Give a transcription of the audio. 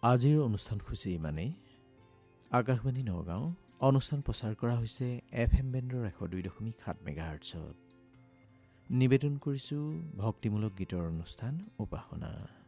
আজিৰ অনুষ্ঠানসূচী ইমানেই। আকাশবাণী নগাঁও অনুষ্ঠান প্ৰচাৰ কৰা হৈছে FM বেণ্ডৰ 102.7 মেগাহাৰ্টছত। নিবেদন কৰিছোঁ ভক্তিমূলক গীতৰ অনুষ্ঠান উপাসনা।